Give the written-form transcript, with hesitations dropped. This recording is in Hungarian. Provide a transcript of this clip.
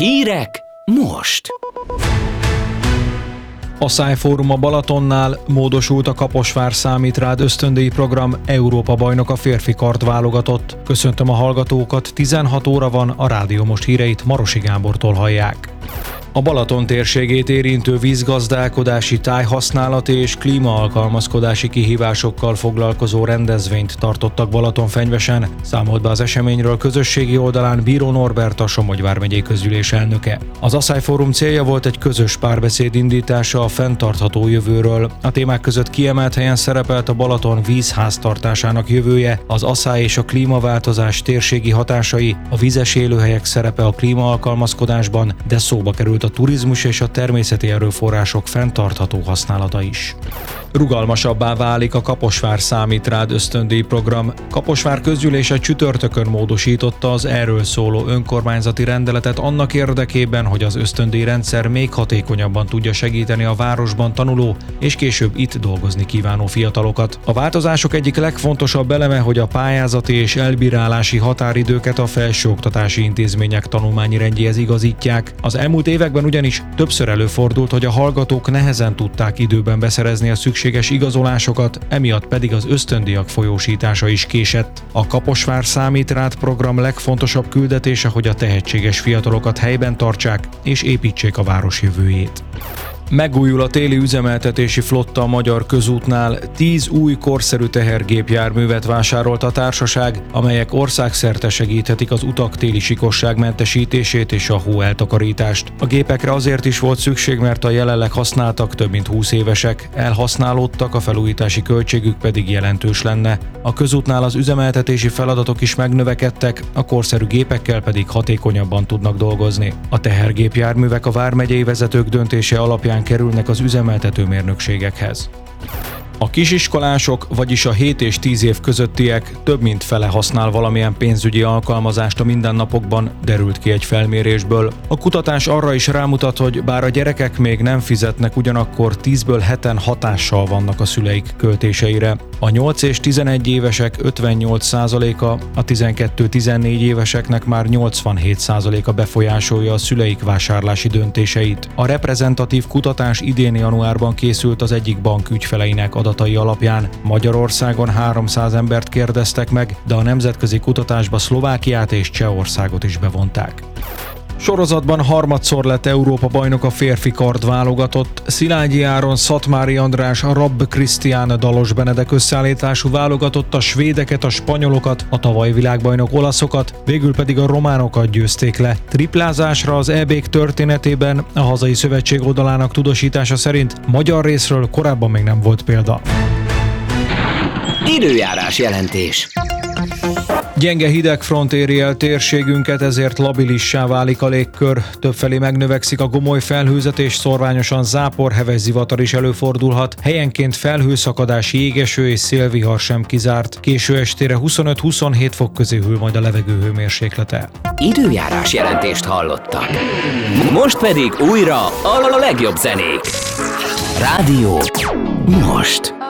Hírek most! A Szájfórum a Balatonnál, módosult a Kaposvár Számít rád ösztöndíj program, Európa bajnok a férfi kart válogatott. Köszöntöm a hallgatókat, 16 óra van, a Rádió Most híreit Marosi Gábortól hallják. A Balaton térségét érintő vízgazdálkodási, tájhasználati és klímaalkalmazkodási kihívásokkal foglalkozó rendezvényt tartottak Balatonfenyvesen, számolt be az eseményről közösségi oldalán Bíró Norbert, a Somogy vármegyei közgyűlés elnöke. Az Szájfórum célja volt egy közös párbeszéd indítása a fenntartható jövőről. A témák között kiemelt helyen szerepelt a Balaton vízháztartásának jövője, az asszály és a klímaváltozás térségi hatásai, a vízes élőhelyek szerepe a klímaalkalmazkodásban, de szóba került a turizmus és a természeti erőforrások fenntartható használata is. Rugalmasabbá válik a Kaposvár Számít rád ösztöndíj program. Kaposvár közgyűlése csütörtökön módosította az erről szóló önkormányzati rendeletet annak érdekében, hogy az ösztöndíj rendszer még hatékonyabban tudja segíteni a városban tanuló és később itt dolgozni kívánó fiatalokat. A változások egyik legfontosabb eleme, hogy a pályázati és elbírálási határidőket a felsőoktatási intézmények tanulmányi rendjéhez igazítják. Az elmúlt években ugyanis többször előfordult, hogy a hallgatók nehezen tudták időben beszerezni a szükséges igazolásokat, emiatt pedig az ösztöndíjak folyósítása is késett. A Kaposvár Számít rád program legfontosabb küldetése, hogy a tehetséges fiatalokat helyben tartsák és építsék a város jövőjét. Megújul a téli üzemeltetési flotta a Magyar Közútnál, 10 új korszerű tehergépjárművet vásárolt a társaság, amelyek országszerte segíthetik az utak téli sikosságmentesítését és a hóeltakarítást. A gépekre azért is volt szükség, mert a jelenleg használtak több mint 20 évesek, elhasználódtak, a felújítási költségük pedig jelentős lenne. A közútnál az üzemeltetési feladatok is megnövekedtek, a korszerű gépekkel pedig hatékonyabban tudnak dolgozni. A tehergépjárművek a vármegyei vezetők döntése alapján kerülnek az üzemeltető mérnökségekhez. A kisiskolások, vagyis a 7 és 10 év közöttiek több mint fele használ valamilyen pénzügyi alkalmazást a mindennapokban, derült ki egy felmérésből. A kutatás arra is rámutat, hogy bár a gyerekek még nem fizetnek, ugyanakkor 10-ből 7-en hatással vannak a szüleik költéseire. A 8 és 11 évesek 58%-a, a 12-14 éveseknek már 87%-a befolyásolja a szüleik vásárlási döntéseit. A reprezentatív kutatás idén januárban készült az egyik bank ügyfeleinek adatai alapján. Magyarországon 300 embert kérdeztek meg, de a nemzetközi kutatásba Szlovákiát és Csehországot is bevonták. Sorozatban harmadszor lett Európa bajnok a férfi kard válogatott. Szilágyi Áron, Szatmári András, Rabb Krisztián, Dalos Benedek összeállítású válogatott a svédeket, a spanyolokat, a tavaly világbajnok olaszokat, végül pedig a románokat győzték le. Triplázásra az EB-k történetében a hazai szövetség oldalának tudósítása szerint magyar részről korábban még nem volt példa. Időjárás jelentés. Gyenge hidegfront éri el térségünket, ezért labilissá válik a légkör. Többfelé megnövekszik a gomoly felhőzet és szorványosan zápor, heves zivatar is előfordulhat. Helyenként felhőszakadás, jégeső és szélvihar sem kizárt. Késő estére 25-27 fok közé hűl majd a levegő hőmérséklete. Időjárás jelentést hallottak. Most pedig újra a legjobb zenék. Rádió Most.